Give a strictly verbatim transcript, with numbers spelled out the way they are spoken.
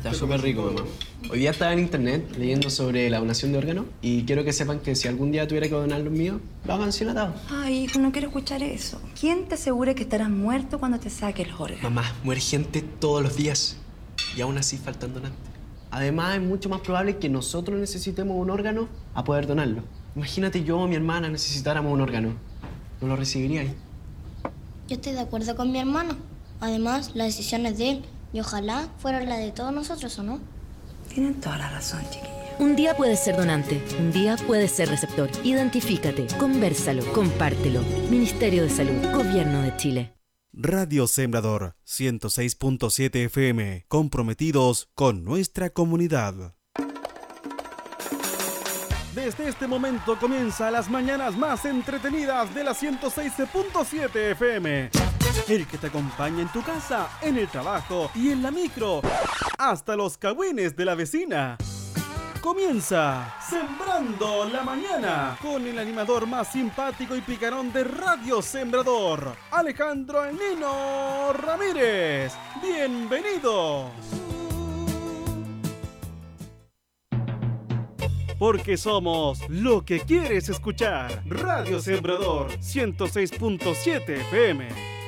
Está súper rico, mamá. Hoy día estaba en internet leyendo sobre la donación de órganos y quiero que sepan que si algún día tuviera que donar los míos, lo hagan sin atado. Ay, hijo, no quiero escuchar eso. ¿Quién te asegura que estarás muerto cuando te saque el órgano? Mamá, muere gente todos los días y aún así faltan donantes. Además, es mucho más probable que nosotros necesitemos un órgano a poder donarlo. Imagínate yo o mi hermana necesitáramos un órgano. ¿No lo recibiríais? Yo estoy de acuerdo con mi hermano. Además, la decisión es de él y ojalá fuera la de todos nosotros, ¿o no? Tienen toda la razón, chiquilla. Un día puedes ser donante, un día puedes ser receptor. Identifícate, convérsalo, compártelo. Ministerio de Salud, Gobierno de Chile. Radio Sembrador ciento seis punto siete F M, comprometidos con nuestra comunidad. Desde este momento comienza las mañanas más entretenidas de la ciento seis punto siete F M. El que te acompaña en tu casa, en el trabajo y en la micro, hasta los cagüines de la vecina. Comienza Sembrando la Mañana con el animador más simpático y picarón de Radio Sembrador, Alejandro El Nino Ramírez. ¡Bienvenidos! Porque somos lo que quieres escuchar. Radio Sembrador ciento seis punto siete F M.